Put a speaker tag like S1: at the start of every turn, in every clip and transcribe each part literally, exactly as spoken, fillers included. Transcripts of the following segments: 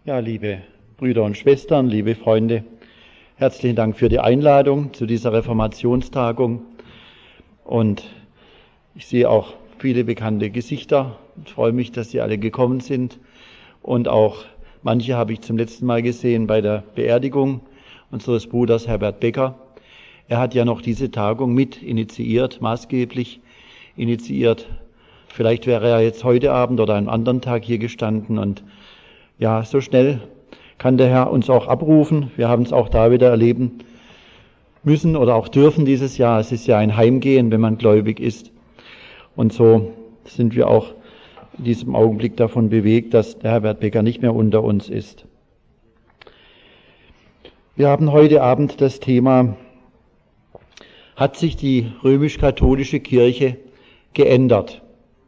S1: Ja, liebe Brüder und Schwestern, liebe Freunde, herzlichen Dank für die Einladung zu dieser Reformationstagung. Und ich sehe auch viele bekannte Gesichter und freue mich, dass Sie alle gekommen sind. Und auch manche habe ich zum letzten Mal gesehen bei der Beerdigung unseres Bruders Herbert Becker. Er hat ja noch diese Tagung mit initiiert, maßgeblich initiiert. Vielleicht wäre er jetzt heute Abend oder einen anderen Tag hier gestanden. Und ja, so schnell kann der Herr uns auch abrufen. Wir haben es auch da wieder erleben müssen oder auch dürfen dieses Jahr. Es ist ja ein Heimgehen, wenn man gläubig ist. Und so sind wir auch in diesem Augenblick davon bewegt, dass der Herbert Becker nicht mehr unter uns ist. Wir haben heute Abend das Thema: Hat sich die römisch-katholische Kirche geändert?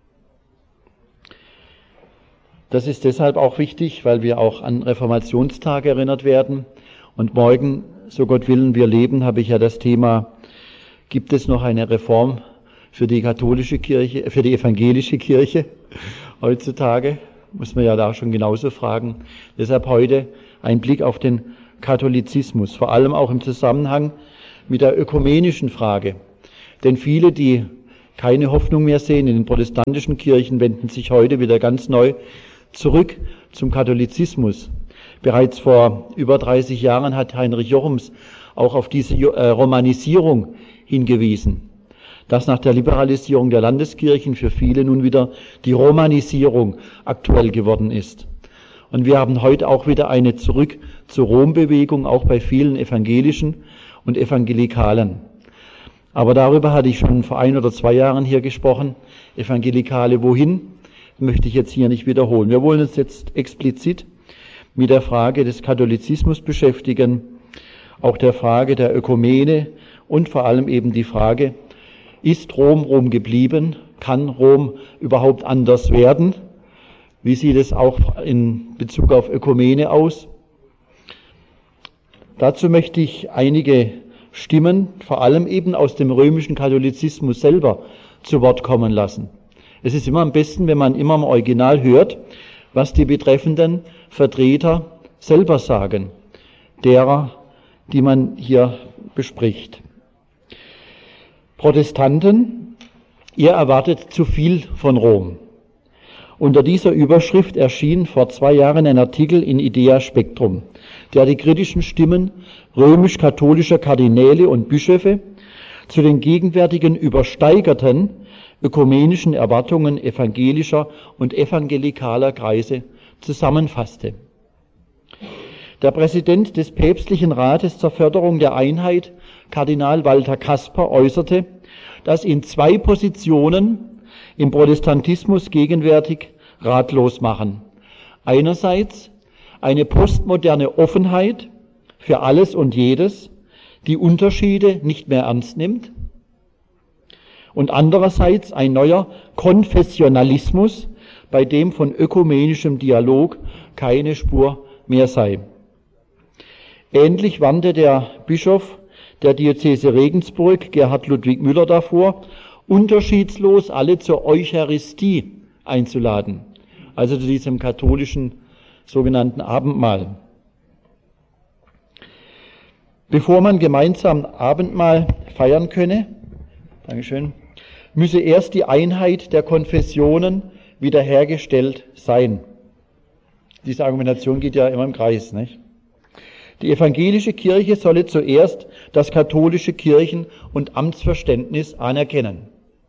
S1: Das ist deshalb auch wichtig, weil wir auch an Reformationstag erinnert werden. Und morgen, so Gott willen, wir leben, habe ich ja das Thema: Gibt es noch eine Reform für die katholische Kirche, für die evangelische Kirche heutzutage? Muss man ja da schon genauso fragen. Deshalb heute ein Blick auf den Katholizismus, vor allem auch im Zusammenhang mit der ökumenischen Frage. Denn viele, die keine Hoffnung mehr sehen in den protestantischen Kirchen, wenden sich heute wieder ganz neu zurück zum Katholizismus. Bereits vor über dreißig Jahren hat Heinrich Jochems auch auf diese äh, Romanisierung hingewiesen, dass nach der Liberalisierung der Landeskirchen für viele nun wieder die Romanisierung aktuell geworden ist. Und wir haben heute auch wieder eine Zurück zur Rom-Bewegung, auch bei vielen Evangelischen und Evangelikalen. Aber darüber hatte ich schon vor ein oder zwei Jahren hier gesprochen. Evangelikale wohin? Möchte ich jetzt hier nicht wiederholen. Wir wollen uns jetzt explizit mit der Frage des Katholizismus beschäftigen, auch der Frage der Ökumene und vor allem eben die Frage: Ist Rom Rom geblieben? Kann Rom überhaupt anders werden? Wie sieht es auch in Bezug auf Ökumene aus? Dazu möchte ich einige Stimmen, vor allem eben aus dem römischen Katholizismus selber, zu Wort kommen lassen. Es ist immer am besten, wenn man immer im Original hört, was die betreffenden Vertreter selber sagen, derer, die man hier bespricht. Protestanten, ihr erwartet zu viel von Rom. Unter dieser Überschrift erschien vor zwei Jahren ein Artikel in Idea Spectrum, der die kritischen Stimmen römisch-katholischer Kardinäle und Bischöfe zu den gegenwärtigen übersteigerten ökumenischen Erwartungen evangelischer und evangelikaler Kreise zusammenfasste. Der Präsident des Päpstlichen Rates zur Förderung der Einheit, Kardinal Walter Kasper, äußerte, dass ihn zwei Positionen im Protestantismus gegenwärtig ratlos machen. Einerseits eine postmoderne Offenheit für alles und jedes, die Unterschiede nicht mehr ernst nimmt, und andererseits ein neuer Konfessionalismus, bei dem von ökumenischem Dialog keine Spur mehr sei. Ähnlich warnte der Bischof der Diözese Regensburg, Gerhard Ludwig Müller, davor, unterschiedslos alle zur Eucharistie einzuladen, also zu diesem katholischen sogenannten Abendmahl. Bevor man gemeinsam Abendmahl feiern könne, Dankeschön, müsse erst die Einheit der Konfessionen wiederhergestellt sein. Diese Argumentation geht ja immer im Kreis, nicht? Die evangelische Kirche solle zuerst das katholische Kirchen- und Amtsverständnis anerkennen.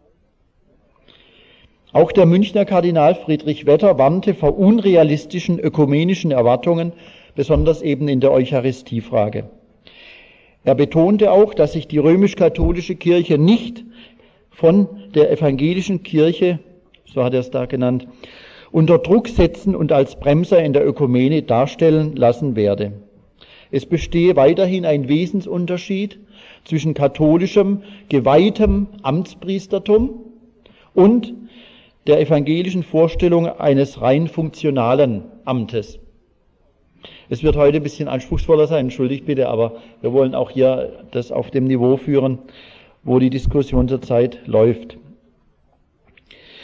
S1: Auch der Münchner Kardinal Friedrich Wetter warnte vor unrealistischen ökumenischen Erwartungen, besonders eben in der Eucharistiefrage. Er betonte auch, dass sich die römisch-katholische Kirche nicht von der evangelischen Kirche, so hat er es da genannt, unter Druck setzen und als Bremser in der Ökumene darstellen lassen werde. Es bestehe weiterhin ein Wesensunterschied zwischen katholischem, geweihtem Amtspriestertum und der evangelischen Vorstellung eines rein funktionalen Amtes. Es wird heute ein bisschen anspruchsvoller sein, entschuldigt bitte, aber wir wollen auch hier das auf dem Niveau führen, wo die Diskussion zurzeit läuft.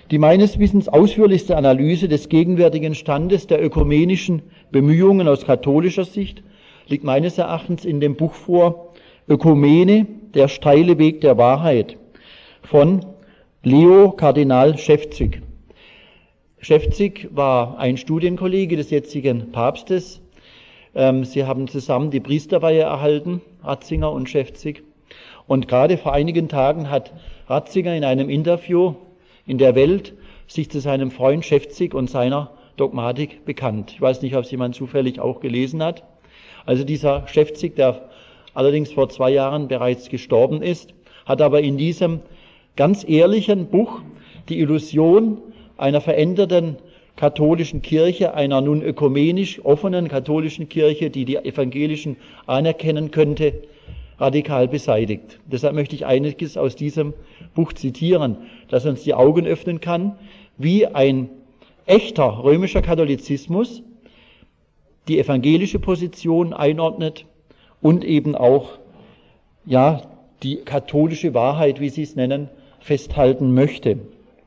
S1: Die meines Wissens ausführlichste Analyse des gegenwärtigen Standes der ökumenischen Bemühungen aus katholischer Sicht liegt meines Erachtens in dem Buch vor Ökumene, der steile Weg der Wahrheit von Leo Kardinal Schäfzig. Schäfzig war ein Studienkollege des jetzigen Papstes. Sie haben zusammen die Priesterweihe erhalten, Ratzinger und Schäfzig. Und gerade vor einigen Tagen hat Ratzinger in einem Interview in der Welt sich zu seinem Freund Schäfzig und seiner Dogmatik bekannt. Ich weiß nicht, ob es jemand zufällig auch gelesen hat. Also dieser Schäfzig, der allerdings vor zwei Jahren bereits gestorben ist, hat aber in diesem ganz ehrlichen Buch die Illusion einer veränderten katholischen Kirche, einer nun ökumenisch offenen katholischen Kirche, die die Evangelischen anerkennen könnte, radikal beseitigt. Deshalb möchte ich einiges aus diesem Buch zitieren, das uns die Augen öffnen kann, wie ein echter römischer Katholizismus die evangelische Position einordnet und eben auch ja die katholische Wahrheit, wie Sie es nennen, festhalten möchte.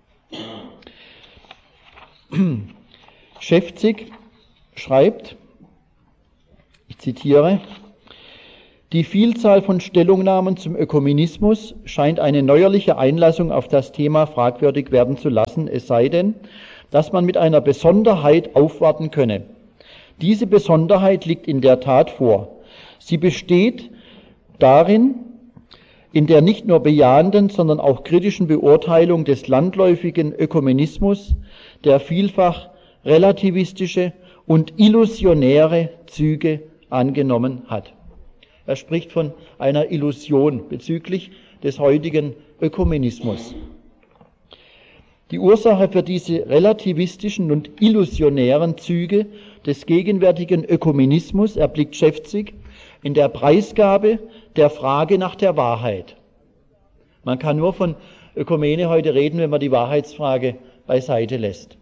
S1: Schäfzig schreibt, ich zitiere, die Vielzahl von Stellungnahmen zum Ökumenismus scheint eine neuerliche Einlassung auf das Thema fragwürdig werden zu lassen, es sei denn, dass man mit einer Besonderheit aufwarten könne. Diese Besonderheit liegt in der Tat vor. Sie besteht darin, in der nicht nur bejahenden, sondern auch kritischen Beurteilung des landläufigen Ökumenismus, der vielfach relativistische und illusionäre Züge angenommen hat. Er spricht von einer Illusion bezüglich des heutigen Ökumenismus. Die Ursache für diese relativistischen und illusionären Züge des gegenwärtigen Ökumenismus erblickt Schäfzig in der Preisgabe der Frage nach der Wahrheit. Man kann nur von Ökumene heute reden, wenn man die Wahrheitsfrage beiseite lässt.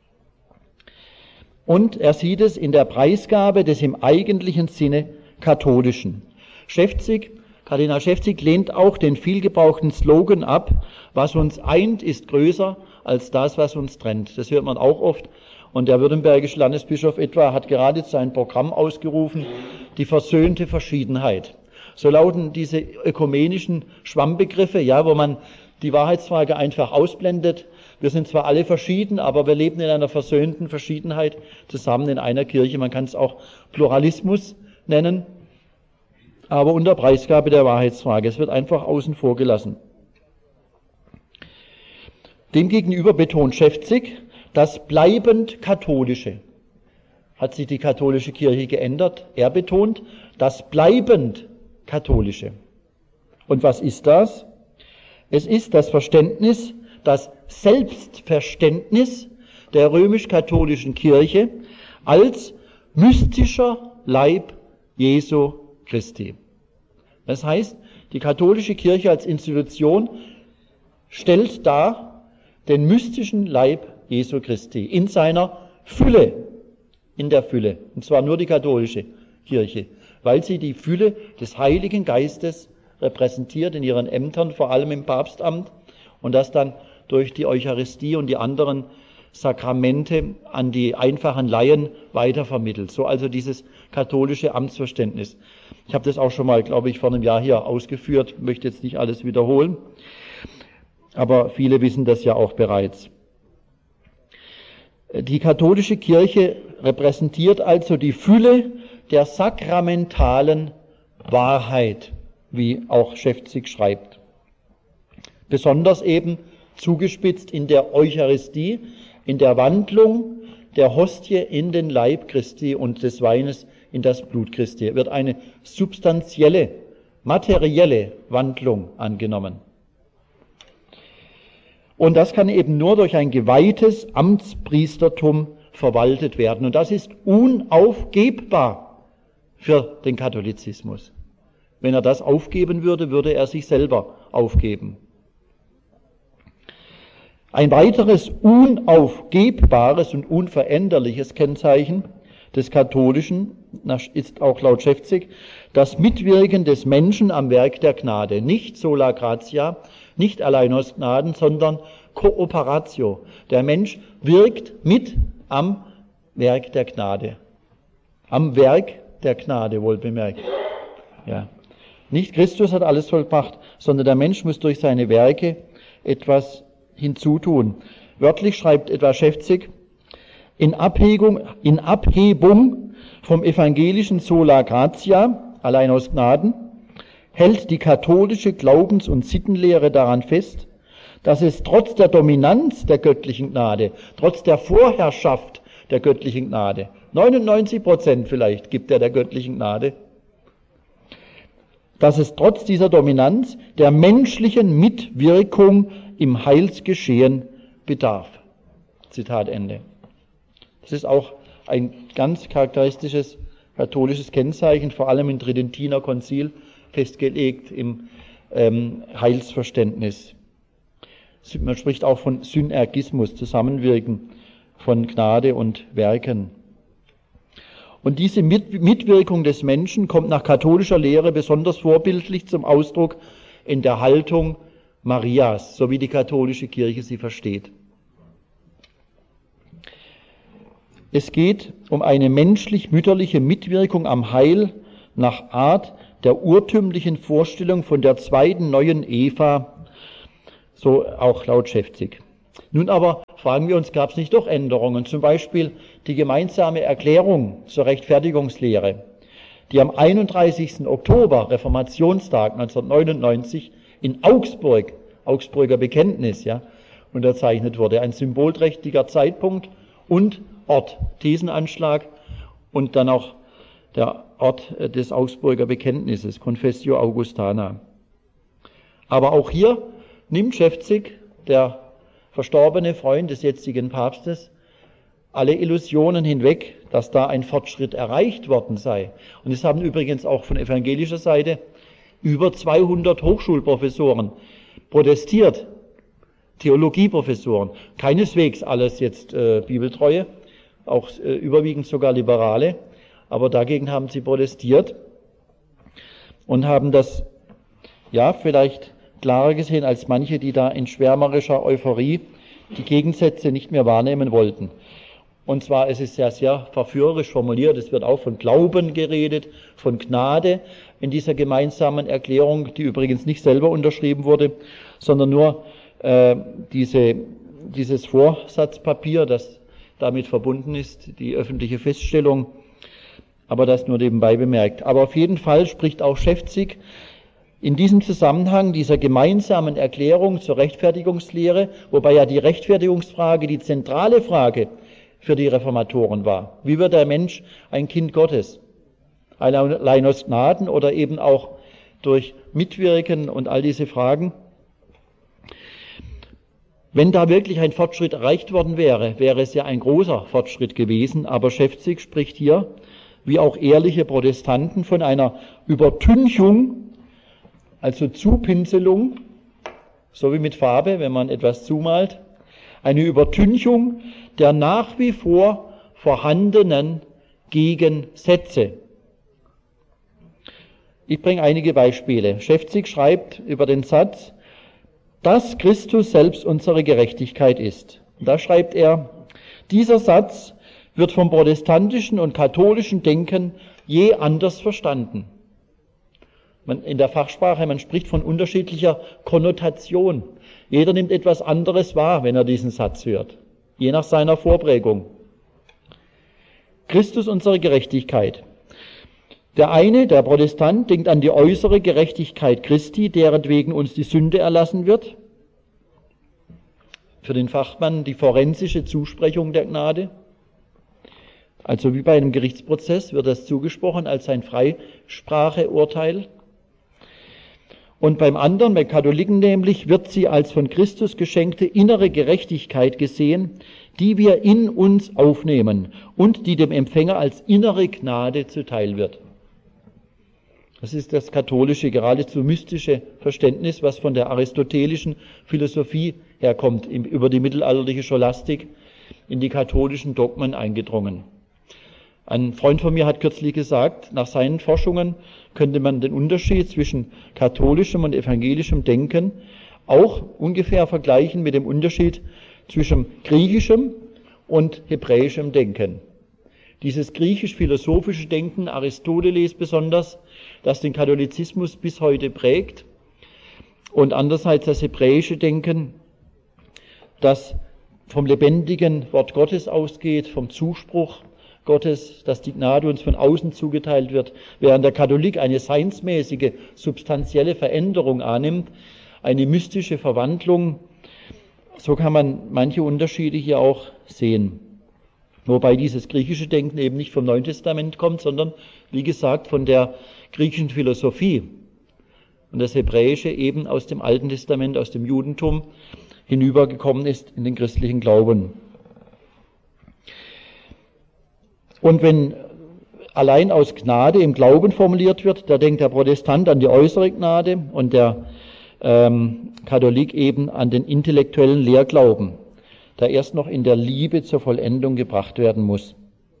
S1: Und er sieht es in der Preisgabe des im eigentlichen Sinne Katholischen. Schäfzig, Kardinal Schäfzig lehnt auch den vielgebrauchten Slogan ab, was uns eint, ist größer als das, was uns trennt. Das hört man auch oft. Und der württembergische Landesbischof etwa hat gerade sein Programm ausgerufen, die versöhnte Verschiedenheit. So lauten diese ökumenischen Schwammbegriffe, ja, wo man die Wahrheitsfrage einfach ausblendet. Wir sind zwar alle verschieden, aber wir leben in einer versöhnten Verschiedenheit zusammen in einer Kirche. Man kann es auch Pluralismus nennen, aber unter Preisgabe der Wahrheitsfrage. Es wird einfach außen vor gelassen. Demgegenüber betont Schäfzig das bleibend Katholische. Hat sich die katholische Kirche geändert? Er betont das bleibend Katholische. Und was ist das? Es ist das Verständnis, das Selbstverständnis der römisch-katholischen Kirche als mystischer Leib Jesu Christi. Das heißt, die katholische Kirche als Institution stellt dar den mystischen Leib Jesu Christi in seiner Fülle, in der Fülle, und zwar nur die katholische Kirche, weil sie die Fülle des Heiligen Geistes repräsentiert in ihren Ämtern, vor allem im Papstamt, und das dann durch die Eucharistie und die anderen Sakramente an die einfachen Laien weitervermittelt. So also dieses katholische Amtsverständnis. Ich habe das auch schon mal, glaube ich, vor einem Jahr hier ausgeführt, möchte jetzt nicht alles wiederholen, aber viele wissen das ja auch bereits. Die katholische Kirche repräsentiert also die Fülle der sakramentalen Wahrheit, wie auch Schäfzig schreibt. Besonders eben zugespitzt in der Eucharistie, in der Wandlung der Hostie in den Leib Christi und des Weines in das Blut Christi wird eine substanzielle, materielle Wandlung angenommen. Und das kann eben nur durch ein geweihtes Amtspriestertum verwaltet werden. Und das ist unaufgebbar für den Katholizismus. Wenn er das aufgeben würde, würde er sich selber aufgeben. Ein weiteres unaufgebbares und unveränderliches Kennzeichen des Katholischen ist auch laut Schäfzig das Mitwirken des Menschen am Werk der Gnade. Nicht sola gratia, nicht allein aus Gnaden, sondern Kooperatio. Der Mensch wirkt mit am Werk der Gnade. Am Werk der Gnade, wohl bemerkt. Ja. Nicht Christus hat alles vollbracht, sondern der Mensch muss durch seine Werke etwas hinzutun. Wörtlich schreibt etwa Schäfzig, in Abhebung, in Abhebung vom evangelischen Sola Gratia, allein aus Gnaden, hält die katholische Glaubens- und Sittenlehre daran fest, dass es trotz der Dominanz der göttlichen Gnade, trotz der Vorherrschaft der göttlichen Gnade, neunundneunzig Prozent vielleicht gibt er der göttlichen Gnade, dass es trotz dieser Dominanz der menschlichen Mitwirkung im Heilsgeschehen bedarf. Zitat Ende. Das ist auch ein ganz charakteristisches katholisches Kennzeichen, vor allem im Tridentiner Konzil festgelegt im ähm, Heilsverständnis. Man spricht auch von Synergismus, Zusammenwirken von Gnade und Werken. Und diese Mitwirkung des Menschen kommt nach katholischer Lehre besonders vorbildlich zum Ausdruck in der Haltung Marias, so wie die katholische Kirche sie versteht. Es geht um eine menschlich-mütterliche Mitwirkung am Heil nach Art der urtümlichen Vorstellung von der zweiten neuen Eva, so auch laut Schäfzig. Nun aber fragen wir uns, gab es nicht doch Änderungen? Zum Beispiel die gemeinsame Erklärung zur Rechtfertigungslehre, die am einunddreißigsten Oktober, Reformationstag neunzehnhundertneunundneunzig, in Augsburg, Augsburger Bekenntnis, ja, unterzeichnet wurde. Ein symbolträchtiger Zeitpunkt und Ort, Thesenanschlag und dann auch der Ort des Augsburger Bekenntnisses, Confessio Augustana. Aber auch hier nimmt Schäfzig, der verstorbene Freund des jetzigen Papstes, alle Illusionen hinweg, dass da ein Fortschritt erreicht worden sei. Und es haben übrigens auch von evangelischer Seite über zweihundert Hochschulprofessoren protestiert, Theologieprofessoren, keineswegs alles jetzt äh, Bibeltreue, auch äh, überwiegend sogar Liberale, aber dagegen haben sie protestiert und haben das, ja, vielleicht klarer gesehen als manche, die da in schwärmerischer Euphorie die Gegensätze nicht mehr wahrnehmen wollten. Und zwar, es ist ja sehr verführerisch formuliert, es wird auch von Glauben geredet, von Gnade in dieser gemeinsamen Erklärung, die übrigens nicht selber unterschrieben wurde, sondern nur äh, diese, dieses Vorsatzpapier, das damit verbunden ist, die öffentliche Feststellung, aber das nur nebenbei bemerkt. Aber auf jeden Fall spricht auch Schäfzig in diesem Zusammenhang dieser gemeinsamen Erklärung zur Rechtfertigungslehre, wobei ja die Rechtfertigungsfrage die zentrale Frage für die Reformatoren war. Wie wird der Mensch ein Kind Gottes? Allein aus Gnaden oder eben auch durch Mitwirken und all diese Fragen? Wenn da wirklich ein Fortschritt erreicht worden wäre, wäre es ja ein großer Fortschritt gewesen, aber Schäfzig spricht hier, wie auch ehrliche Protestanten, von einer Übertünchung, also Zupinselung, so wie mit Farbe, wenn man etwas zumalt, eine Übertünchung der nach wie vor vorhandenen Gegensätze. Ich bringe einige Beispiele. Schäfzig schreibt über den Satz, dass Christus selbst unsere Gerechtigkeit ist. Und da schreibt er, dieser Satz wird vom protestantischen und katholischen Denken je anders verstanden. Man, in der Fachsprache, man spricht von unterschiedlicher Konnotation. Jeder nimmt etwas anderes wahr, wenn er diesen Satz hört, je nach seiner Vorprägung. Christus unsere Gerechtigkeit. Der eine, der Protestant, denkt an die äußere Gerechtigkeit Christi, deretwegen uns die Sünde erlassen wird. Für den Fachmann die forensische Zusprechung der Gnade. Also wie bei einem Gerichtsprozess wird das zugesprochen als ein Freispracheurteil. Und beim anderen, bei Katholiken nämlich, wird sie als von Christus geschenkte innere Gerechtigkeit gesehen, die wir in uns aufnehmen und die dem Empfänger als innere Gnade zuteil wird. Das ist das katholische, geradezu mystische Verständnis, was von der aristotelischen Philosophie herkommt, über die mittelalterliche Scholastik in die katholischen Dogmen eingedrungen. Ein Freund von mir hat kürzlich gesagt, nach seinen Forschungen könnte man den Unterschied zwischen katholischem und evangelischem Denken auch ungefähr vergleichen mit dem Unterschied zwischen griechischem und hebräischem Denken. Dieses griechisch-philosophische Denken, Aristoteles besonders, das den Katholizismus bis heute prägt, und andererseits das hebräische Denken, das vom lebendigen Wort Gottes ausgeht, vom Zuspruch Gottes, dass die Gnade uns von außen zugeteilt wird, während der Katholik eine seinsmäßige, substanzielle Veränderung annimmt, eine mystische Verwandlung. So kann man manche Unterschiede hier auch sehen. Wobei dieses griechische Denken eben nicht vom Neuen Testament kommt, sondern, wie gesagt, von der griechischen Philosophie. Und das Hebräische eben aus dem Alten Testament, aus dem Judentum hinübergekommen ist in den christlichen Glauben. Und wenn allein aus Gnade im Glauben formuliert wird, da denkt der Protestant an die äußere Gnade und der ähm, Katholik eben an den intellektuellen Lehrglauben, der erst noch in der Liebe zur Vollendung gebracht werden muss.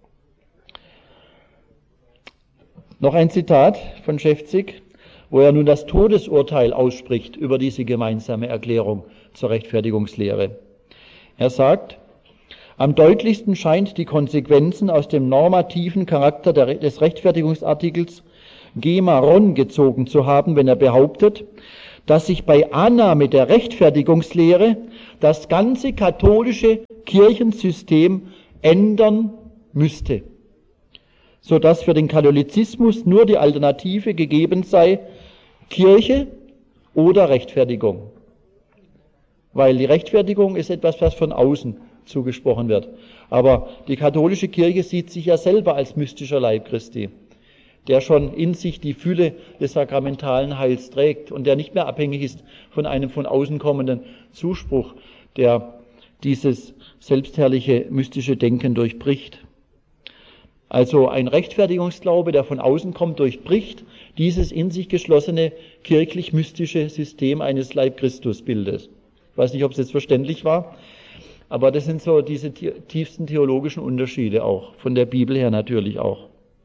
S1: Noch ein Zitat von Schäfzig, wo er nun das Todesurteil ausspricht über diese gemeinsame Erklärung zur Rechtfertigungslehre. Er sagt, am deutlichsten scheint die Konsequenzen aus dem normativen Charakter der, des Rechtfertigungsartikels Gemaron gezogen zu haben, wenn er behauptet, dass sich bei Annahme der Rechtfertigungslehre das ganze katholische Kirchensystem ändern müsste, sodass für den Katholizismus nur die Alternative gegeben sei, Kirche oder Rechtfertigung. Weil die Rechtfertigung ist etwas, was von außen zugesprochen wird. Aber die katholische Kirche sieht sich ja selber als mystischer Leib Christi, der schon in sich die Fülle des sakramentalen Heils trägt und der nicht mehr abhängig ist von einem von außen kommenden Zuspruch, der dieses selbstherrliche mystische Denken durchbricht. Also ein Rechtfertigungsglaube, der von außen kommt, durchbricht dieses in sich geschlossene kirchlich-mystische System eines Leib-Christus-Bildes. Ich weiß nicht, ob es jetzt verständlich war, aber das sind so diese tiefsten theologischen Unterschiede auch, von der Bibel her natürlich auch.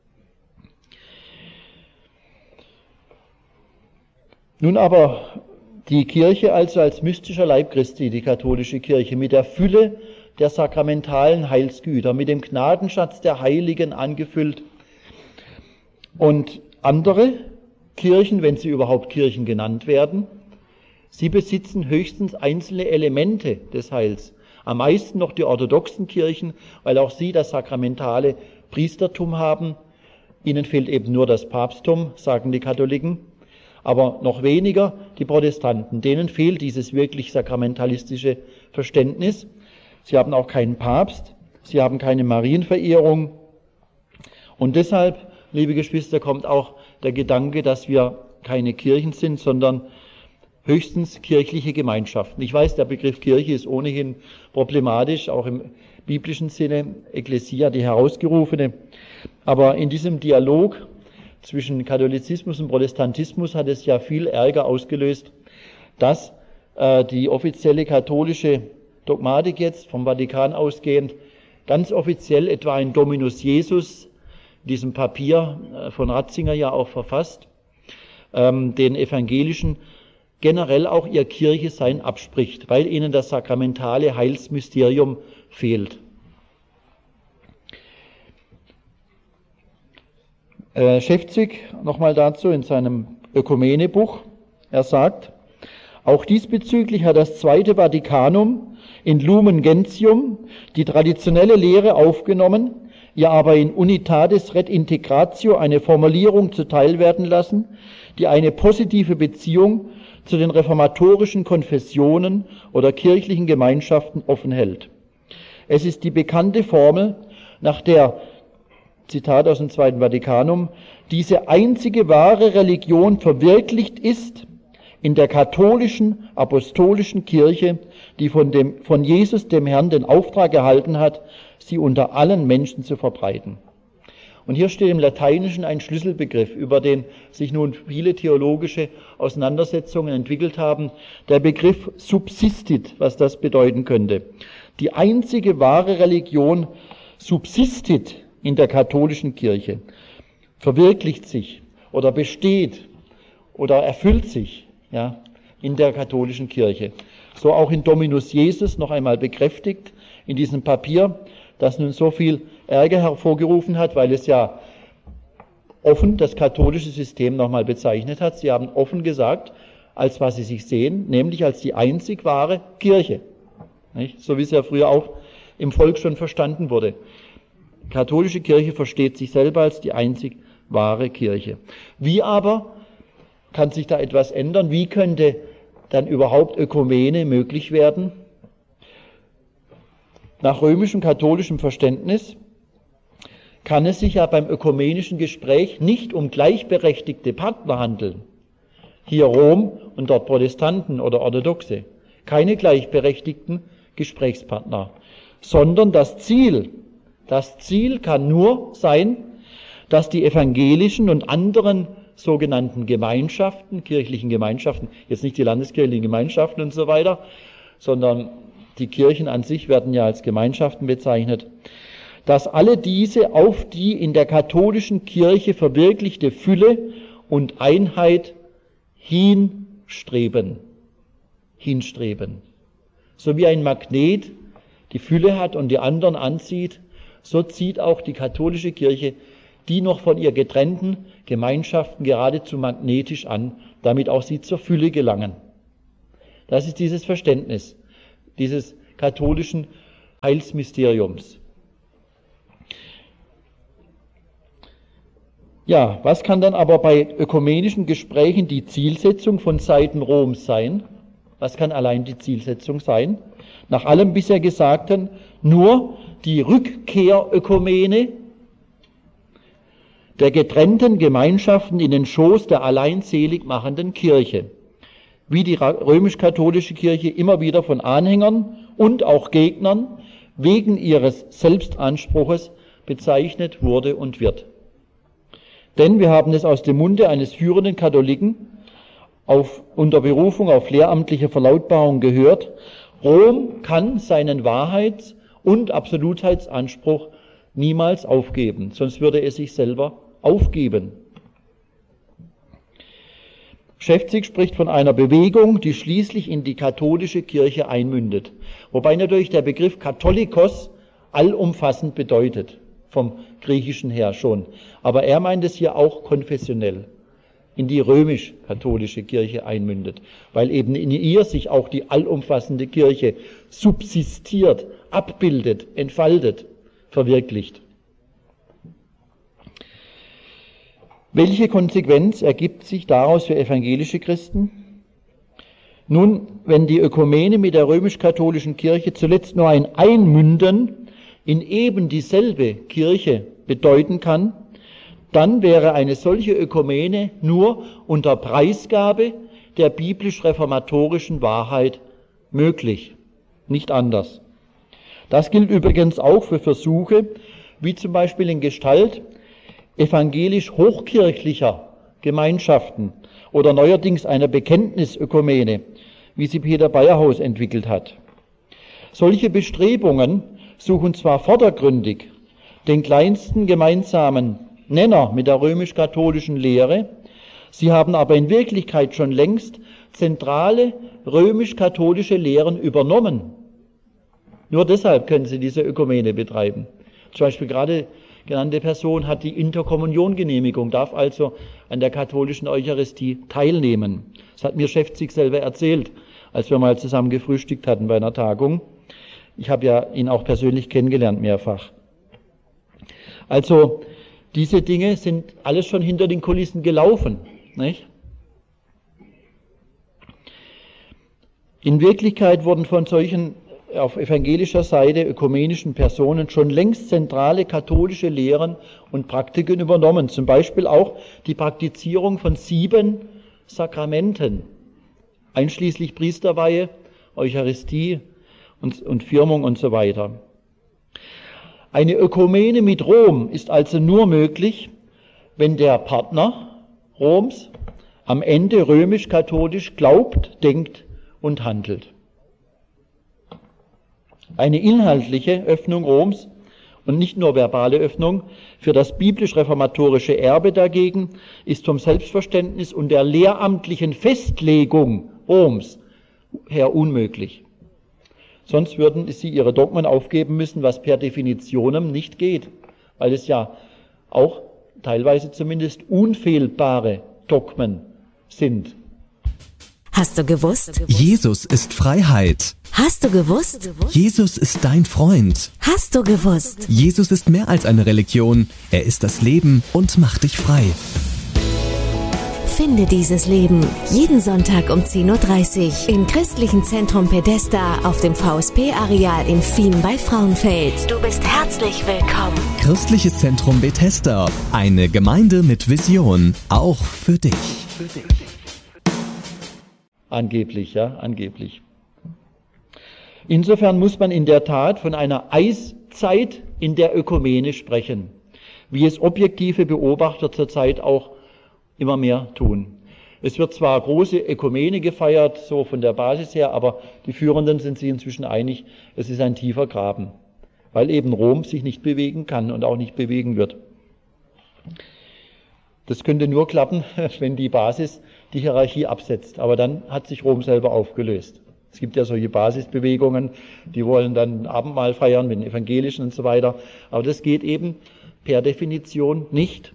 S1: Nun aber die Kirche also als mystischer Leib Christi, die katholische Kirche, mit der Fülle der sakramentalen Heilsgüter, mit dem Gnadenschatz der Heiligen angefüllt. Und andere Kirchen, wenn sie überhaupt Kirchen genannt werden, sie besitzen höchstens einzelne Elemente des Heils. Am meisten noch die orthodoxen Kirchen, weil auch sie das sakramentale Priestertum haben. Ihnen fehlt eben nur das Papsttum, sagen die Katholiken. Aber noch weniger die Protestanten. Denen fehlt dieses wirklich sakramentalistische Verständnis. Sie haben auch keinen Papst, sie haben keine Marienverehrung. Und deshalb, liebe Geschwister, kommt auch der Gedanke, dass wir keine Kirchen sind, sondern höchstens kirchliche Gemeinschaften. Ich weiß, der Begriff Kirche ist ohnehin problematisch, auch im biblischen Sinne, Ekklesia, die Herausgerufene. Aber in diesem Dialog zwischen Katholizismus und Protestantismus hat es ja viel Ärger ausgelöst, dass äh, die offizielle katholische Dogmatik jetzt vom Vatikan ausgehend ganz offiziell etwa ein Dominus Jesus, diesem Papier äh, von Ratzinger ja auch verfasst, ähm, den Evangelischen generell auch ihr Kirchesein abspricht, weil ihnen das sakramentale Heilsmysterium fehlt. Äh, Schäfzig nochmal dazu in seinem Ökumenebuch. Er sagt, auch diesbezüglich hat das Zweite Vatikanum in Lumen Gentium die traditionelle Lehre aufgenommen, ihr aber in Unitatis Redintegratio eine Formulierung zuteilwerden lassen, die eine positive Beziehung zu den reformatorischen Konfessionen oder kirchlichen Gemeinschaften offen hält. Es ist die bekannte Formel, nach der, Zitat aus dem Zweiten Vatikanum, diese einzige wahre Religion verwirklicht ist in der katholischen, apostolischen Kirche, die von, dem, von Jesus, dem Herrn, den Auftrag erhalten hat, sie unter allen Menschen zu verbreiten. Und hier steht im Lateinischen ein Schlüsselbegriff, über den sich nun viele theologische Auseinandersetzungen entwickelt haben. Der Begriff subsistit, was das bedeuten könnte. Die einzige wahre Religion subsistit in der katholischen Kirche, verwirklicht sich oder besteht oder erfüllt sich. Ja, in der katholischen Kirche. So auch in Dominus Jesus noch einmal bekräftigt in diesem Papier, das nun so viel Ärger hervorgerufen hat, weil es ja offen das katholische System nochmal bezeichnet hat. Sie haben offen gesagt, als was sie sich sehen, nämlich als die einzig wahre Kirche. Nicht? So wie es ja früher auch im Volk schon verstanden wurde. Die katholische Kirche versteht sich selber als die einzig wahre Kirche. Wie aber kann sich da etwas ändern? Wie könnte dann überhaupt Ökumene möglich werden? Nach römischem katholischem Verständnis kann es sich ja beim ökumenischen Gespräch nicht um gleichberechtigte Partner handeln. Hier Rom und dort Protestanten oder Orthodoxe. Keine gleichberechtigten Gesprächspartner. Sondern das Ziel, das Ziel kann nur sein, dass die evangelischen und anderen sogenannten Gemeinschaften, kirchlichen Gemeinschaften, jetzt nicht die landeskirchlichen Gemeinschaften und so weiter, sondern die Kirchen an sich werden ja als Gemeinschaften bezeichnet, dass alle diese auf die in der katholischen Kirche verwirklichte Fülle und Einheit hinstreben. Hinstreben. So wie ein Magnet die Fülle hat und die anderen anzieht, so zieht auch die katholische Kirche die noch von ihr getrennten Gemeinschaften geradezu magnetisch an, damit auch sie zur Fülle gelangen. Das ist dieses Verständnis dieses katholischen Heilsmysteriums. Ja, was kann dann aber bei ökumenischen Gesprächen die Zielsetzung von Seiten Roms sein? Was kann allein die Zielsetzung sein? Nach allem bisher Gesagten nur die Rückkehrökumene der getrennten Gemeinschaften in den Schoß der allein selig machenden Kirche, wie die römisch-katholische Kirche immer wieder von Anhängern und auch Gegnern wegen ihres Selbstanspruches bezeichnet wurde und wird. Denn wir haben es aus dem Munde eines führenden Katholiken auf, unter Berufung auf lehramtliche Verlautbarung gehört, Rom kann seinen Wahrheits- und Absolutheitsanspruch niemals aufgeben, sonst würde es sich selber aufgeben. Schäfzig spricht von einer Bewegung, die schließlich in die katholische Kirche einmündet. Wobei natürlich der Begriff Katholikos allumfassend bedeutet, vom Griechischen her schon. Aber er meint es hier auch konfessionell, in die römisch-katholische Kirche einmündet, weil eben in ihr sich auch die allumfassende Kirche subsistiert, abbildet, entfaltet, verwirklicht. Welche Konsequenz ergibt sich daraus für evangelische Christen? Nun, wenn die Ökumene mit der römisch-katholischen Kirche zuletzt nur ein Einmünden in eben dieselbe Kirche bedeuten kann, dann wäre eine solche Ökumene nur unter Preisgabe der biblisch-reformatorischen Wahrheit möglich, nicht anders. Das gilt übrigens auch für Versuche, wie zum Beispiel in Gestalt evangelisch-hochkirchlicher Gemeinschaften oder neuerdings einer Bekenntnisökumene, wie sie Peter Bayerhaus entwickelt hat. Solche Bestrebungen suchen zwar vordergründig den kleinsten gemeinsamen Nenner mit der römisch-katholischen Lehre, sie haben aber in Wirklichkeit schon längst zentrale römisch-katholische Lehren übernommen. Nur deshalb können sie diese Ökumene betreiben. Zum Beispiel gerade genannte Person hat die Interkommuniongenehmigung, darf also an der katholischen Eucharistie teilnehmen. Das hat mir Schäfzig selber erzählt, als wir mal zusammen gefrühstückt hatten bei einer Tagung. Ich habe ja ihn auch persönlich kennengelernt mehrfach. Also diese Dinge sind alles schon hinter den Kulissen gelaufen, nicht? In Wirklichkeit wurden von solchen auf evangelischer Seite ökumenischen Personen schon längst zentrale katholische Lehren und Praktiken übernommen. Zum Beispiel auch die Praktizierung von sieben Sakramenten, einschließlich Priesterweihe, Eucharistie und, und Firmung und so weiter. Eine Ökumene mit Rom ist also nur möglich, wenn der Partner Roms am Ende römisch-katholisch glaubt, denkt und handelt. Eine inhaltliche Öffnung Roms und nicht nur verbale Öffnung für das biblisch-reformatorische Erbe dagegen ist vom Selbstverständnis und der lehramtlichen Festlegung Roms her unmöglich. Sonst würden sie ihre Dogmen aufgeben müssen, was per Definitionem nicht geht, weil es ja auch teilweise zumindest unfehlbare Dogmen sind.
S2: Hast du gewusst?
S3: Jesus ist Freiheit.
S2: Hast du gewusst?
S3: Jesus ist dein Freund.
S2: Hast du gewusst?
S3: Jesus ist mehr als eine Religion. Er ist das Leben und macht dich frei.
S2: Finde dieses Leben jeden Sonntag um zehn Uhr dreißig im Christlichen Zentrum Pedesta auf dem V S P-Areal in Fien bei Frauenfeld. Du bist herzlich willkommen.
S3: Christliches Zentrum Bethesda. Eine Gemeinde mit Vision. Auch für dich. Für dich.
S1: Angeblich, ja, angeblich. Insofern muss man in der Tat von einer Eiszeit in der Ökumene sprechen, wie es objektive Beobachter zurzeit auch immer mehr tun. Es wird zwar große Ökumene gefeiert, so von der Basis her, aber die Führenden sind sich inzwischen einig, es ist ein tiefer Graben, weil eben Rom sich nicht bewegen kann und auch nicht bewegen wird. Das könnte nur klappen, wenn die Basis die Hierarchie absetzt, aber dann hat sich Rom selber aufgelöst. Es gibt ja solche Basisbewegungen, die wollen dann Abendmahl feiern mit den Evangelischen und so weiter, aber das geht eben per Definition nicht.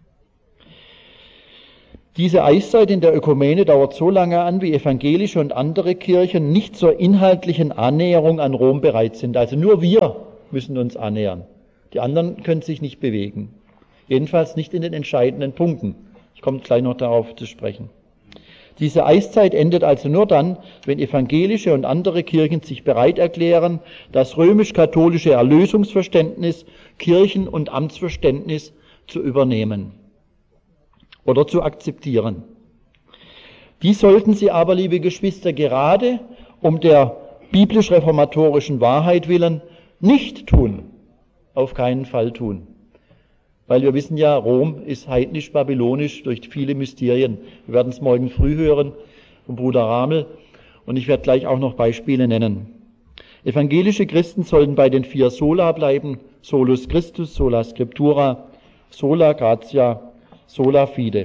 S1: Diese Eiszeit in der Ökumene dauert so lange an, wie evangelische und andere Kirchen nicht zur inhaltlichen Annäherung an Rom bereit sind. Also nur wir müssen uns annähern. Die anderen können sich nicht bewegen. Jedenfalls nicht in den entscheidenden Punkten. Ich komme gleich noch darauf zu sprechen. Diese Eiszeit endet also nur dann, wenn evangelische und andere Kirchen sich bereit erklären, das römisch-katholische Erlösungsverständnis, Kirchen- und Amtsverständnis zu übernehmen oder zu akzeptieren. Dies sollten sie aber, liebe Geschwister, gerade um der biblisch-reformatorischen Wahrheit willen nicht tun, auf keinen Fall tun. Weil wir wissen ja, Rom ist heidnisch-babylonisch durch viele Mysterien. Wir werden es morgen früh hören vom Bruder Ramel und ich werde gleich auch noch Beispiele nennen. Evangelische Christen sollten bei den vier Sola bleiben: Solus Christus, Sola Scriptura, Sola Gratia, Sola Fide.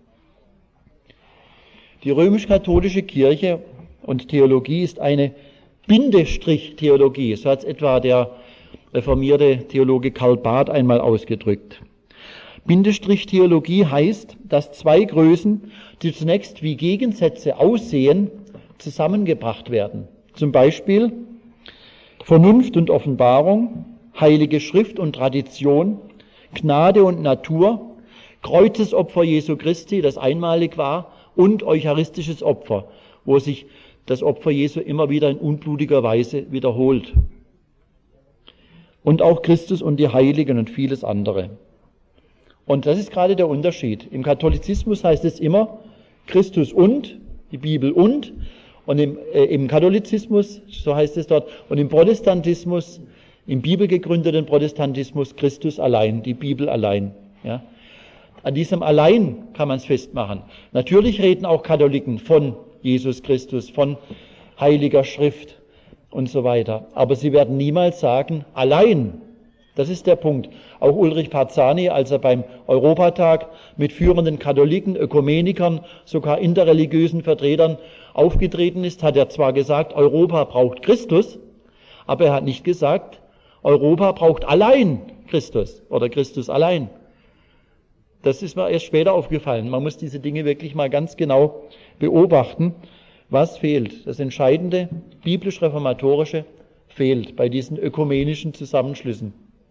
S1: Die römisch-katholische Kirche und Theologie ist eine Bindestrich-Theologie. So hat es etwa der reformierte Theologe Karl Barth einmal ausgedrückt. Bindestrich-Theologie heißt, dass zwei Größen, die zunächst wie Gegensätze aussehen, zusammengebracht werden. Zum Beispiel Vernunft und Offenbarung, Heilige Schrift und Tradition, Gnade und Natur, Kreuzesopfer Jesu Christi, das einmalig war, und eucharistisches Opfer, wo sich das Opfer Jesu immer wieder in unblutiger Weise wiederholt. Und auch Christus und die Heiligen und vieles andere. Und das ist gerade der Unterschied. Im Katholizismus heißt es immer Christus und, die Bibel und, und im, äh, im Katholizismus, so heißt es dort, und im Protestantismus, im bibelgegründeten Protestantismus Christus allein, die Bibel allein. Ja. An diesem allein kann man es festmachen. Natürlich reden auch Katholiken von Jesus Christus, von Heiliger Schrift und so weiter. Aber sie werden niemals sagen, allein. Das ist der Punkt. Auch Ulrich Parzani, als er beim Europatag mit führenden Katholiken, Ökumenikern, sogar interreligiösen Vertretern aufgetreten ist, hat er zwar gesagt, Europa braucht Christus, aber er hat nicht gesagt, Europa braucht allein Christus oder Christus allein. Das ist mir erst später aufgefallen. Man muss diese Dinge wirklich mal ganz genau beobachten. Was fehlt? Das Entscheidende, biblisch-reformatorische, fehlt bei diesen ökumenischen Zusammenschlüssen.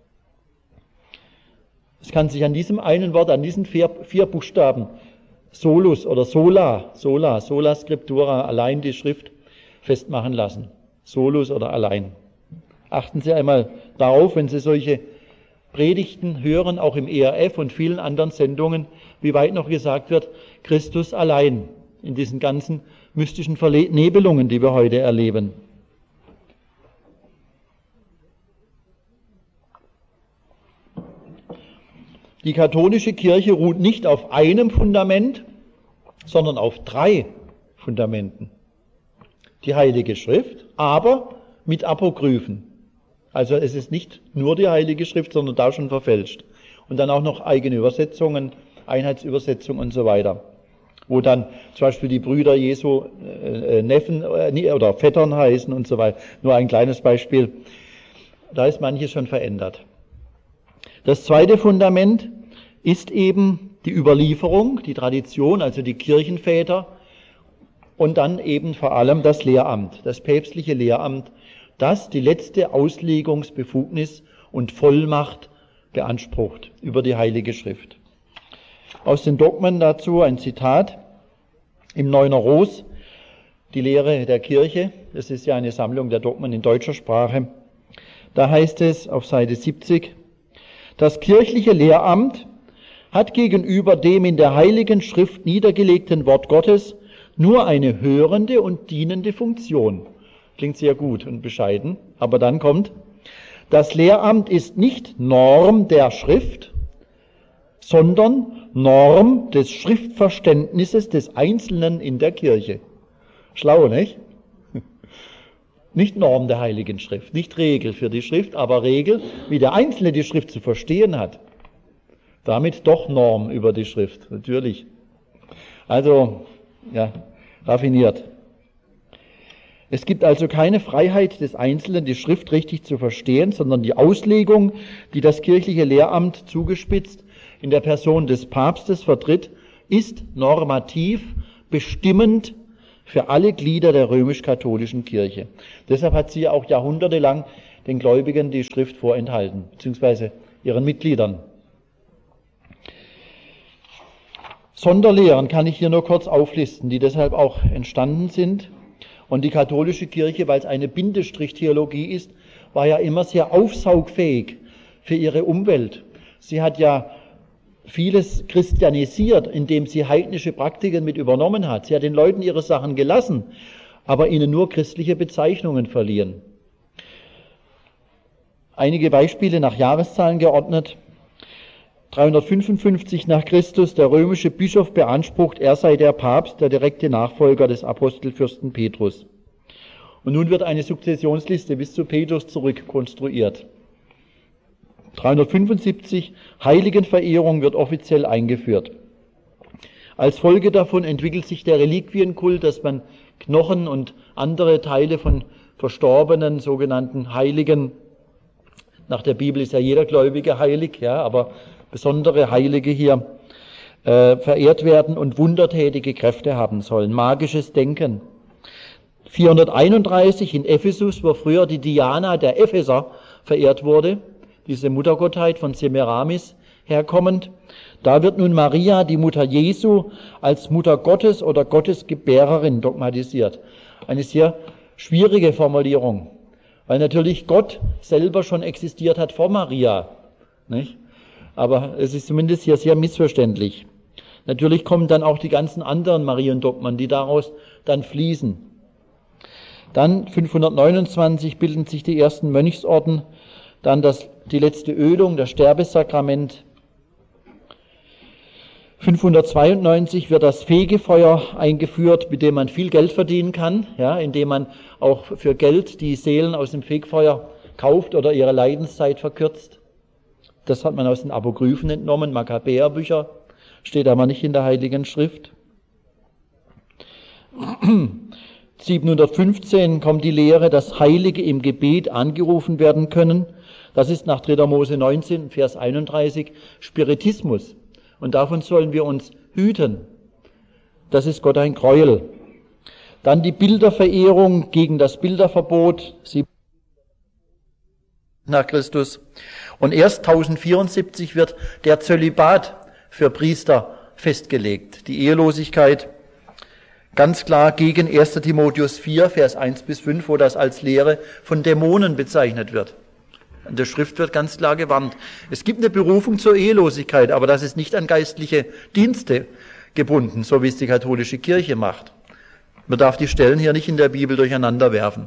S1: Es kann sich an diesem einen Wort, an diesen vier, vier Buchstaben, Solus oder Sola, Sola, Sola Scriptura, allein die Schrift, festmachen lassen. Solus oder allein. Achten Sie einmal darauf, wenn Sie solche Predigten hören, auch im E R F und vielen anderen Sendungen, wie weit noch gesagt wird, Christus allein, in diesen ganzen mystischen Vernebelungen, die wir heute erleben. Die katholische Kirche ruht nicht auf einem Fundament, sondern auf drei Fundamenten. Die Heilige Schrift, aber mit Apokryphen. Also es ist nicht nur die Heilige Schrift, sondern da schon verfälscht. Und dann auch noch eigene Übersetzungen, Einheitsübersetzung und so weiter. wo dann zum Beispiel die Brüder Jesu äh, Neffen äh, oder Vettern heißen und so weiter. Nur ein kleines Beispiel. Da ist manches schon verändert. Das zweite Fundament ist eben die Überlieferung, die Tradition, also die Kirchenväter und dann eben vor allem das Lehramt, das päpstliche Lehramt, das die letzte Auslegungsbefugnis und Vollmacht beansprucht über die Heilige Schrift. Aus den Dogmen dazu ein Zitat im Neuner Ros, die Lehre der Kirche, das ist ja eine Sammlung der Dogmen in deutscher Sprache. Da heißt es auf Seite siebzig, das kirchliche Lehramt hat gegenüber dem in der Heiligen Schrift niedergelegten Wort Gottes nur eine hörende und dienende Funktion. Klingt sehr gut und bescheiden, aber dann kommt, das Lehramt ist nicht Norm der Schrift, sondern Norm des Schriftverständnisses des Einzelnen in der Kirche. Schlau, nicht? Nicht Norm der Heiligen Schrift, nicht Regel für die Schrift, aber Regel, wie der Einzelne die Schrift zu verstehen hat. Damit doch Norm über die Schrift, natürlich. Also, ja, raffiniert. Es gibt also keine Freiheit des Einzelnen, die Schrift richtig zu verstehen, sondern die Auslegung, die das kirchliche Lehramt zugespitzt in der Person des Papstes vertritt, ist normativ bestimmend für alle Glieder der römisch-katholischen Kirche. Deshalb hat sie auch jahrhundertelang den Gläubigen die Schrift vorenthalten, beziehungsweise ihren Mitgliedern. Sonderlehren kann ich hier nur kurz auflisten, die deshalb auch entstanden sind. Und die katholische Kirche, weil es eine Bindestrich-Theologie ist, war ja immer sehr aufsaugfähig für ihre Umwelt. Sie hat ja vieles christianisiert, indem sie heidnische Praktiken mit übernommen hat. Sie hat den Leuten ihre Sachen gelassen, aber ihnen nur christliche Bezeichnungen verliehen. Einige Beispiele nach Jahreszahlen geordnet. dreihundertfünfundfünfzig nach Christus, der römische Bischof beansprucht, er sei der Papst, der direkte Nachfolger des Apostelfürsten Petrus. Und nun wird eine Sukzessionsliste bis zu Petrus zurückkonstruiert. dreihundertfünfundsiebzig, Heiligenverehrung wird offiziell eingeführt. Als Folge davon entwickelt sich der Reliquienkult, dass man Knochen und andere Teile von verstorbenen, sogenannten Heiligen, nach der Bibel ist ja jeder Gläubige heilig, ja, aber besondere Heilige hier äh, verehrt werden und wundertätige Kräfte haben sollen. Magisches Denken. vierhunderteinunddreißig in Ephesus, wo früher die Diana der Epheser verehrt wurde, diese Muttergottheit von Semiramis herkommend. Da wird nun Maria, die Mutter Jesu, als Mutter Gottes oder Gottesgebärerin dogmatisiert. Eine sehr schwierige Formulierung, weil natürlich Gott selber schon existiert hat vor Maria, nicht? Aber es ist zumindest hier sehr missverständlich. Natürlich kommen dann auch die ganzen anderen Mariendogmen, die daraus dann fließen. Dann fünfhundertneunundzwanzig bilden sich die ersten Mönchsorden, dann das, die letzte Ölung, das Sterbesakrament. fünfhundertzweiundneunzig wird das Fegefeuer eingeführt, mit dem man viel Geld verdienen kann, ja, indem man auch für Geld die Seelen aus dem Fegefeuer kauft oder ihre Leidenszeit verkürzt. Das hat man aus den Apokryphen entnommen, Makkabäerbücher, steht aber nicht in der Heiligen Schrift. siebenhundertfünfzehn kommt die Lehre, dass Heilige im Gebet angerufen werden können. Das ist nach dritter Mose neunzehn, Vers einunddreißig, Spiritismus. Und davon sollen wir uns hüten. Das ist Gott ein Gräuel. Dann die Bilderverehrung gegen das Bilderverbot, sie nach Christus. Und erst tausendvierundsiebzig wird der Zölibat für Priester festgelegt. Die Ehelosigkeit ganz klar gegen erster Timotheus vier, Vers eins bis fünf, wo das als Lehre von Dämonen bezeichnet wird. In der Schrift wird ganz klar gewarnt. Es gibt eine Berufung zur Ehelosigkeit, aber das ist nicht an geistliche Dienste gebunden, so wie es die katholische Kirche macht. Man darf die Stellen hier nicht in der Bibel durcheinander werfen.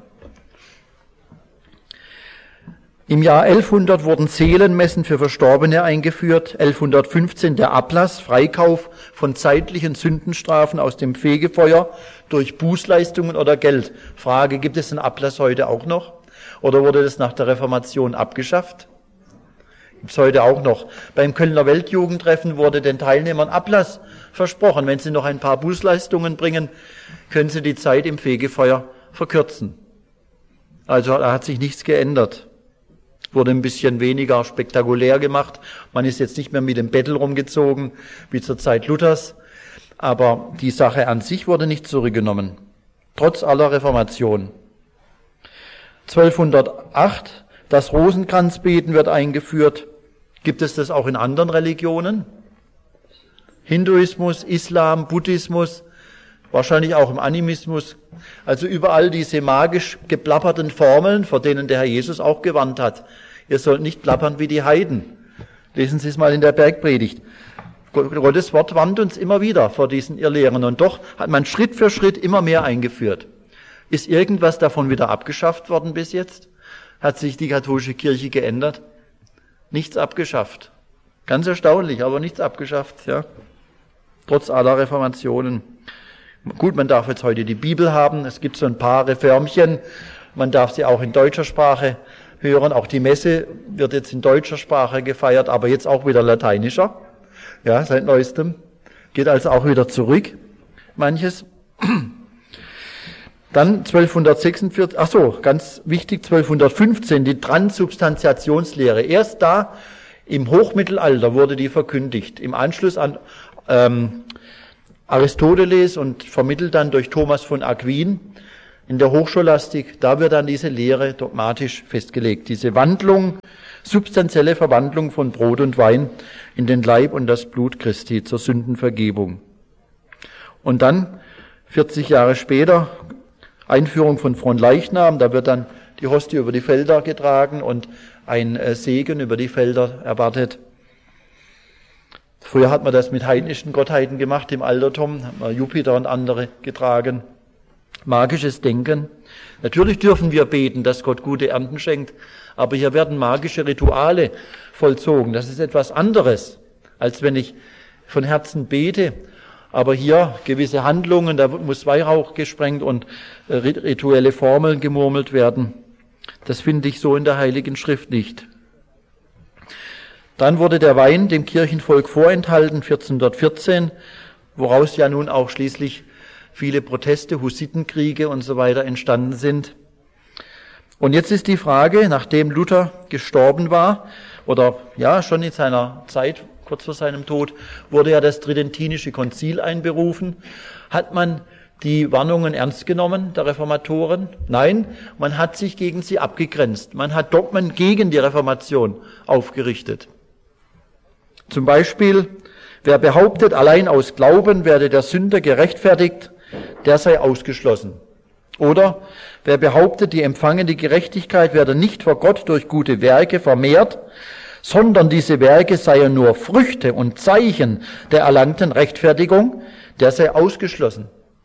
S1: Im Jahr elfhundert wurden Seelenmessen für Verstorbene eingeführt, elfhundertfünfzehn der Ablass, Freikauf von zeitlichen Sündenstrafen aus dem Fegefeuer durch Bußleistungen oder Geld. Frage, gibt es den Ablass heute auch noch? Oder wurde das nach der Reformation abgeschafft? Gibt's heute auch noch. Beim Kölner Weltjugendtreffen wurde den Teilnehmern Ablass versprochen. Wenn sie noch ein paar Bußleistungen bringen, können sie die Zeit im Fegefeuer verkürzen. Also da hat sich nichts geändert. Wurde ein bisschen weniger spektakulär gemacht. Man ist jetzt nicht mehr mit dem Bettel rumgezogen, wie zur Zeit Luthers. Aber die Sache an sich wurde nicht zurückgenommen. Trotz aller Reformation. zwölfhundertacht, das Rosenkranzbeten wird eingeführt. Gibt es das auch in anderen Religionen? Hinduismus, Islam, Buddhismus, wahrscheinlich auch im Animismus. Also überall diese magisch geplapperten Formeln, vor denen der Herr Jesus auch gewarnt hat. Ihr sollt nicht plappern wie die Heiden. Lesen Sie es mal in der Bergpredigt. Gottes Wort warnt uns immer wieder vor diesen Irrlehren. Und doch hat man Schritt für Schritt immer mehr eingeführt. Ist irgendwas davon wieder abgeschafft worden bis jetzt? Hat sich die katholische Kirche geändert? Nichts abgeschafft. Ganz erstaunlich, aber nichts abgeschafft, ja. Trotz aller Reformationen. Gut, man darf jetzt heute die Bibel haben. Es gibt so ein paar Reformchen. Man darf sie auch in deutscher Sprache hören. Auch die Messe wird jetzt in deutscher Sprache gefeiert, aber jetzt auch wieder lateinischer. Ja, seit neuestem. Geht also auch wieder zurück, manches. Dann zwölfhundertsechsundvierzig, ach so, ganz wichtig, zwölfhundertfünfzehn, die Transubstantiationslehre. Erst da im Hochmittelalter wurde die verkündigt. Im Anschluss an ähm, Aristoteles und vermittelt dann durch Thomas von Aquin in der Hochscholastik, da wird dann diese Lehre dogmatisch festgelegt. Diese Wandlung, substanzielle Verwandlung von Brot und Wein in den Leib und das Blut Christi zur Sündenvergebung. Und dann, vierzig Jahre später, Einführung von Fronleichnam, da wird dann die Hostie über die Felder getragen und ein Segen über die Felder erwartet. Früher hat man das mit heidnischen Gottheiten gemacht, im Altertum, hat man Jupiter und andere getragen. Magisches Denken. Natürlich dürfen wir beten, dass Gott gute Ernten schenkt, aber hier werden magische Rituale vollzogen. Das ist etwas anderes, als wenn ich von Herzen bete. Aber hier gewisse Handlungen, da muss Weihrauch gesprengt und rituelle Formeln gemurmelt werden. Das finde ich so in der Heiligen Schrift nicht. Dann wurde der Wein dem Kirchenvolk vorenthalten, vierzehnhundertvierzehn, woraus ja nun auch schließlich viele Proteste, Hussitenkriege und so weiter entstanden sind. Und jetzt ist die Frage, nachdem Luther gestorben war, oder ja, schon in seiner Zeit, kurz vor seinem Tod, wurde ja das Tridentinische Konzil einberufen. Hat man die Warnungen ernst genommen, der Reformatoren? Nein, man hat sich gegen sie abgegrenzt. Man hat Dogmen gegen die Reformation aufgerichtet. Zum Beispiel, wer behauptet, allein aus Glauben werde der Sünder gerechtfertigt, der sei ausgeschlossen. Oder wer behauptet, die empfangene Gerechtigkeit werde nicht vor Gott durch gute Werke vermehrt, sondern diese Werke seien nur Früchte und Zeichen der erlangten Rechtfertigung, der sei ausgeschlossen.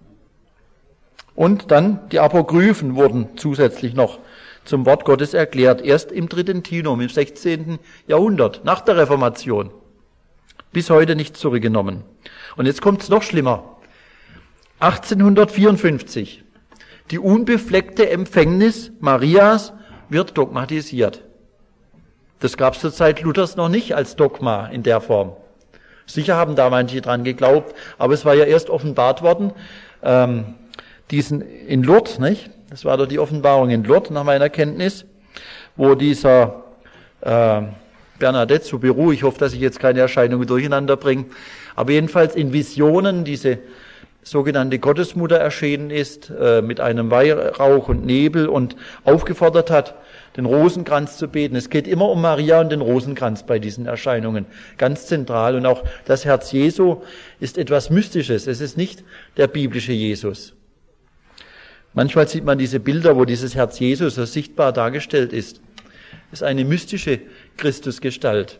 S1: Und dann die Apokryphen wurden zusätzlich noch zum Wort Gottes erklärt, erst im Tridentinum im sechzehnten Jahrhundert, nach der Reformation. Bis heute nicht zurückgenommen. Und jetzt kommt es noch schlimmer. achtzehnhundertvierundfünfzig. Die unbefleckte Empfängnis Marias wird dogmatisiert. Das gab es zur Zeit Luthers noch nicht als Dogma in der Form. Sicher haben da manche dran geglaubt, aber es war ja erst offenbart worden, ähm, diesen in Lourdes, nicht? Das war doch die Offenbarung in Lourdes, nach meiner Kenntnis, wo dieser äh, Bernadette Soubirous, ich hoffe, dass ich jetzt keine Erscheinungen durcheinander bringe, aber jedenfalls in Visionen diese sogenannte Gottesmutter erschienen ist, äh, mit einem Weihrauch und Nebel und aufgefordert hat, den Rosenkranz zu beten. Es geht immer um Maria und den Rosenkranz bei diesen Erscheinungen, ganz zentral. Und auch das Herz Jesu ist etwas Mystisches. Es ist nicht der biblische Jesus. Manchmal sieht man diese Bilder, wo dieses Herz Jesu so sichtbar dargestellt ist. Es ist eine mystische Christusgestalt.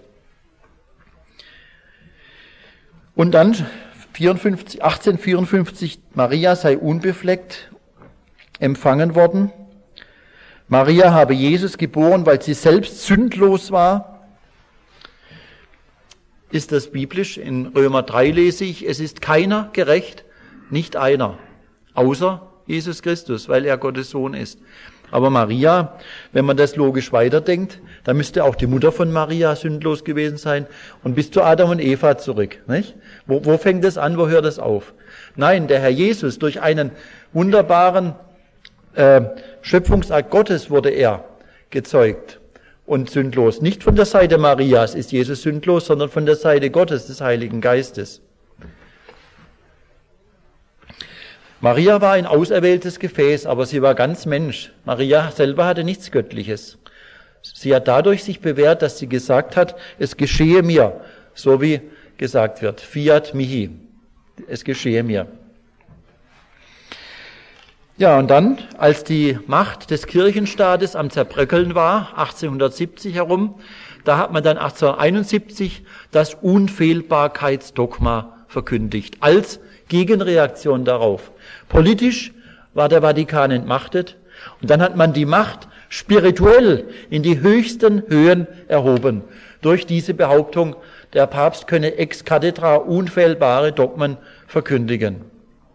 S1: Und dann achtzehnhundertvierundfünfzig, Maria sei unbefleckt empfangen worden. Maria habe Jesus geboren, weil sie selbst sündlos war. Ist das biblisch? In Römer drei lese ich, es ist keiner gerecht, nicht einer, außer Jesus Christus, weil er Gottes Sohn ist. Aber Maria, wenn man das logisch weiterdenkt, dann müsste auch die Mutter von Maria sündlos gewesen sein und bis zu Adam und Eva zurück. Nicht? Wo, wo fängt es an, wo hört es auf? Nein, der Herr Jesus, durch einen wunderbaren äh, Schöpfungsakt Gottes wurde er gezeugt und sündlos. Nicht von der Seite Marias ist Jesus sündlos, sondern von der Seite Gottes, des Heiligen Geistes. Maria war ein auserwähltes Gefäß, aber sie war ganz Mensch. Maria selber hatte nichts Göttliches. Sie hat dadurch sich bewährt, dass sie gesagt hat, es geschehe mir, so wie gesagt wird, fiat mihi, es geschehe mir. Ja, und dann, als die Macht des Kirchenstaates am Zerbröckeln war, achtzehnhundertsiebzig herum, da hat man dann achtzehnhunderteinundsiebzig das Unfehlbarkeitsdogma verkündigt, als Gegenreaktion darauf. Politisch war der Vatikan entmachtet und dann hat man die Macht spirituell in die höchsten Höhen erhoben durch diese Behauptung, der Papst könne ex cathedra unfehlbare Dogmen verkündigen.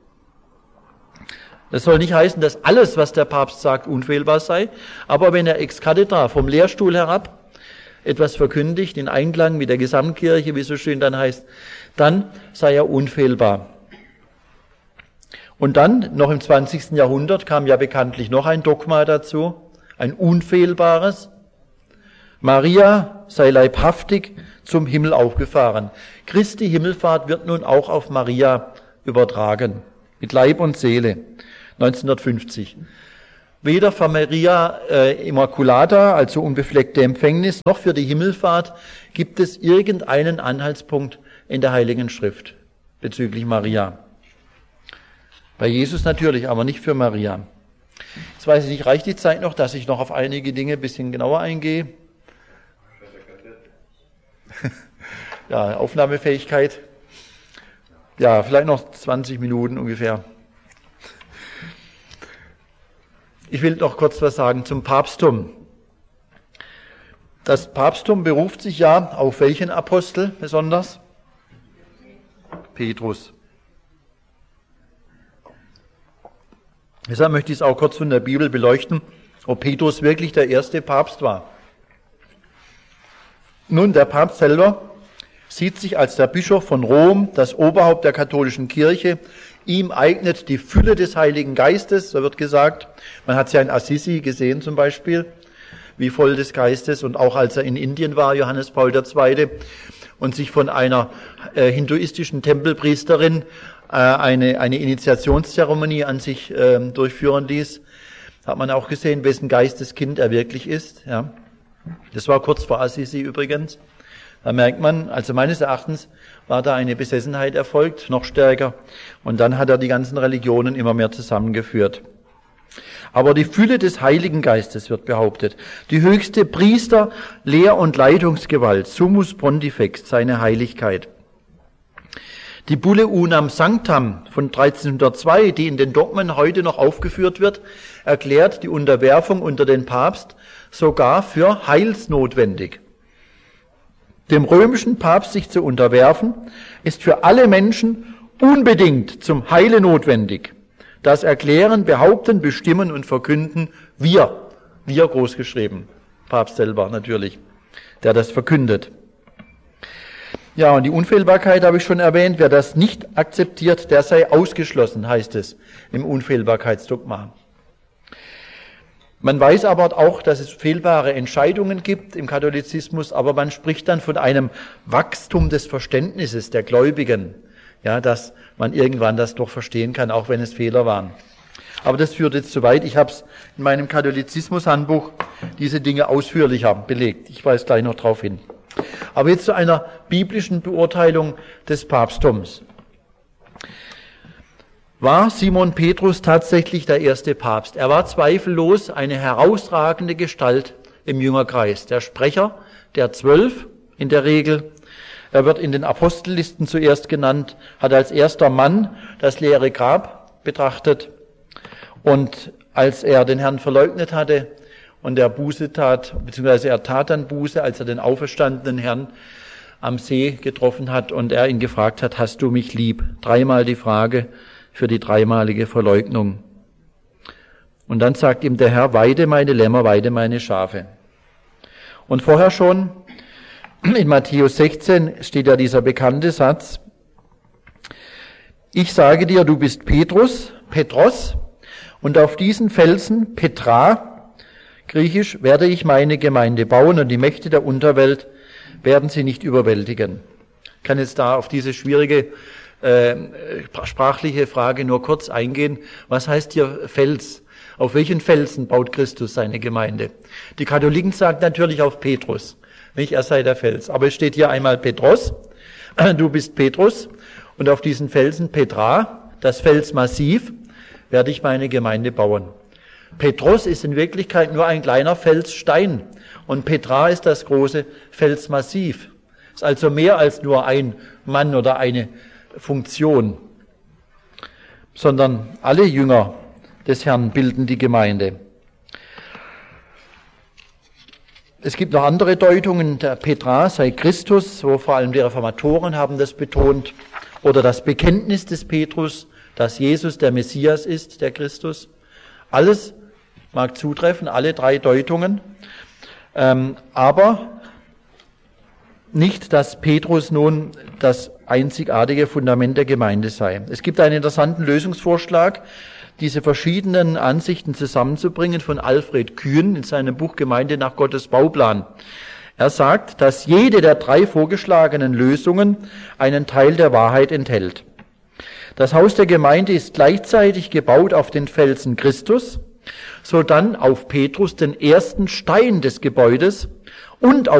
S1: Das soll nicht heißen, dass alles, was der Papst sagt, unfehlbar sei, aber wenn er ex cathedra vom Lehrstuhl herab etwas verkündigt, in Einklang mit der Gesamtkirche, wie es so schön dann heißt, dann sei er unfehlbar. Und dann, noch im zwanzigsten Jahrhundert, kam ja bekanntlich noch ein Dogma dazu, ein unfehlbares. Maria sei leibhaftig zum Himmel aufgefahren. Christi Himmelfahrt wird nun auch auf Maria übertragen, mit Leib und Seele, neunzehnhundertfünfzig. Weder für Maria äh, Immaculata, also unbefleckte Empfängnis, noch für die Himmelfahrt gibt es irgendeinen Anhaltspunkt in der Heiligen Schrift bezüglich Maria. Bei Jesus natürlich, aber nicht für Maria. Jetzt weiß ich nicht, reicht die Zeit noch, dass ich noch auf einige Dinge ein bisschen genauer eingehe? Ja, Aufnahmefähigkeit. Ja, vielleicht noch zwanzig Minuten ungefähr. Ich will noch kurz was sagen zum Papsttum. Das Papsttum beruft sich ja auf welchen Apostel besonders? Petrus. Deshalb möchte ich es auch kurz von der Bibel beleuchten, ob Petrus wirklich der erste Papst war. Nun, der Papst selber sieht sich als der Bischof von Rom, das Oberhaupt der katholischen Kirche. Ihm eignet die Fülle des Heiligen Geistes, so wird gesagt. Man hat es ja in Assisi gesehen zum Beispiel, wie voll des Geistes. Und auch als er in Indien war, Johannes Paul der Zweite, und sich von einer äh, hinduistischen Tempelpriesterin äh, eine, eine Initiationszeremonie an sich äh, durchführen ließ, hat man auch gesehen, wessen Geisteskind er wirklich ist. Ja. Das war kurz vor Assisi übrigens. Da merkt man, also meines Erachtens war da eine Besessenheit erfolgt, noch stärker. Und dann hat er die ganzen Religionen immer mehr zusammengeführt. Aber die Fülle des Heiligen Geistes wird behauptet. Die höchste Priester-, Lehr- und Leitungsgewalt, Summus Pontifex, seine Heiligkeit. Die Bulle Unam Sanctam von dreizehnhundertzwei, die in den Dogmen heute noch aufgeführt wird, erklärt die Unterwerfung unter den Papst sogar für heilsnotwendig. Dem römischen Papst sich zu unterwerfen, ist für alle Menschen unbedingt zum Heile notwendig. Das erklären, behaupten, bestimmen und verkünden wir, wir großgeschrieben, Papst selber natürlich, der das verkündet. Ja, und die Unfehlbarkeit habe ich schon erwähnt. Wer das nicht akzeptiert, der sei ausgeschlossen, heißt es im Unfehlbarkeitsdogma. Man weiß aber auch, dass es fehlbare Entscheidungen gibt im Katholizismus, aber man spricht dann von einem Wachstum des Verständnisses der Gläubigen, ja, dass man irgendwann das doch verstehen kann, auch wenn es Fehler waren. Aber das führt jetzt zu weit. Ich habe es in meinem Katholizismus-Handbuch diese Dinge ausführlicher belegt. Ich weise gleich noch darauf hin. Aber jetzt zu einer biblischen Beurteilung des Papsttums. War Simon Petrus tatsächlich der erste Papst? Er war zweifellos eine herausragende Gestalt im Jüngerkreis. Der Sprecher der Zwölf in der Regel. Er wird in den Apostellisten zuerst genannt, hat als erster Mann das leere Grab betrachtet. Und als er den Herrn verleugnet hatte und er Buße tat, beziehungsweise er tat dann Buße, als er den auferstandenen Herrn am See getroffen hat und er ihn gefragt hat, hast du mich lieb? Dreimal die Frage für die dreimalige Verleugnung. Und dann sagt ihm der Herr, weide meine Lämmer, weide meine Schafe. Und vorher schon, in Matthäus sechzehn steht ja dieser bekannte Satz, ich sage dir, du bist Petrus, Petros, und auf diesen Felsen, Petra, griechisch, werde ich meine Gemeinde bauen und die Mächte der Unterwelt werden sie nicht überwältigen. Ich kann jetzt da auf diese schwierige äh, sprachliche Frage nur kurz eingehen. Was heißt hier Fels? Auf welchen Felsen baut Christus seine Gemeinde? Die Katholiken sagen natürlich auf Petrus, nicht? Er sei der Fels. Aber es steht hier einmal Petros, du bist Petrus, und auf diesen Felsen Petra, das Felsmassiv, werde ich meine Gemeinde bauen. Petros ist in Wirklichkeit nur ein kleiner Felsstein und Petra ist das große Felsmassiv. Ist also mehr als nur ein Mann oder eine Funktion, sondern alle Jünger des Herrn bilden die Gemeinde. Es gibt noch andere Deutungen, der Petra sei Christus, wo vor allem die Reformatoren haben das betont, oder das Bekenntnis des Petrus, dass Jesus der Messias ist, der Christus. Alles mag zutreffen, alle drei Deutungen, ähm, aber nicht, dass Petrus nun das einzigartige Fundament der Gemeinde sei. Es gibt einen interessanten Lösungsvorschlag, diese verschiedenen Ansichten zusammenzubringen, von Alfred Kühn in seinem Buch Gemeinde nach Gottes Bauplan. Er sagt, dass jede der drei vorgeschlagenen Lösungen einen Teil der Wahrheit enthält. Das Haus der Gemeinde ist gleichzeitig gebaut auf den Felsen Christus, sodann auf Petrus, den ersten Stein des Gebäudes, und auf